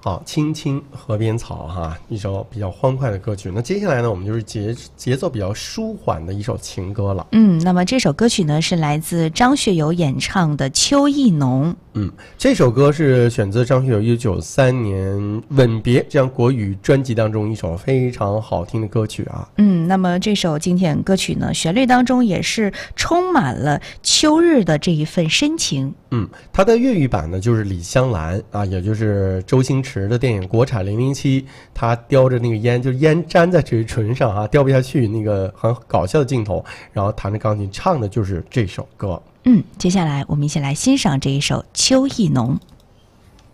好，青青河边草哈，一首比较欢快的歌曲。那接下来呢，我们就是节奏比较舒缓的一首情歌了。 那么这首歌曲呢是来自张学友演唱的《秋意浓》。 这首歌是选自张学友1993年《吻别》这样国语专辑当中一首非常好听的歌曲啊。 那么这首经典歌曲呢，旋律当中也是充满了秋日的这一份深情。 它的粤语版呢就是李香兰啊，也就是周星驰的电影国产007，他叼着那个烟，就是烟粘在嘴唇上啊，叼不下去，那个很搞笑的镜头，然后弹着钢琴唱的就是这首歌。 接下来我们一起来欣赏这一首《秋意浓》。